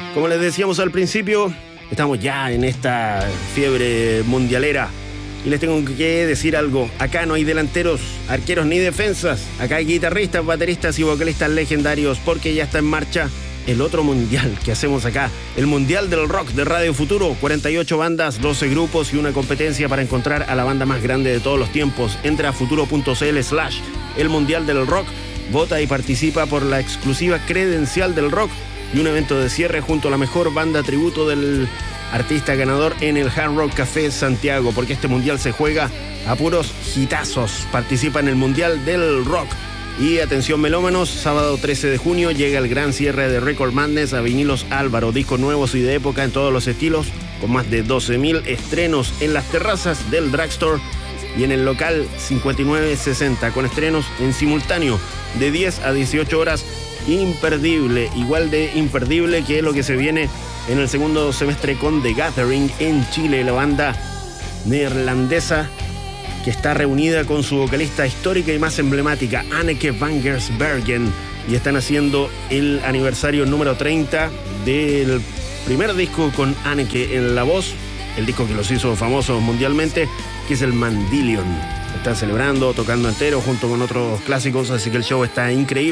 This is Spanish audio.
Como les decíamos al principio, estamos ya en esta fiebre mundialera. Y les tengo que decir algo. Acá no hay delanteros, arqueros ni defensas. Acá hay guitarristas, bateristas y vocalistas legendarios, porque ya está en marcha el otro mundial que hacemos acá. El Mundial del Rock de Radio Futuro. 48 bandas, 12 grupos y una competencia para encontrar a la banda más grande de todos los tiempos. Entra a futuro.cl/el Mundial del Rock. Vota y participa por la exclusiva credencial del rock y un evento de cierre junto a la mejor banda tributo del artista ganador en el Hard Rock Café Santiago, porque este mundial se juega a puros hitazos. Participa en el Mundial del Rock. Y atención melómanos, sábado 13 de junio llega el gran cierre de Record Madness a Vinilos Álvaro, discos nuevos y de época en todos los estilos, con más de 12.000 estrenos en las terrazas del Drugstore y en el local 5960, con estrenos en simultáneo de 10 a 18 horas. Imperdible, igual de imperdible que lo que se viene en el segundo semestre con The Gathering en Chile, la banda neerlandesa que está reunida con su vocalista histórica y más emblemática, Anneke van Giersbergen, y están haciendo el aniversario número 30 del primer disco con Anneke en la voz, el disco que los hizo famosos mundialmente, que es el Mandillion. Están celebrando, tocando entero junto con otros clásicos, así que el show está increíble.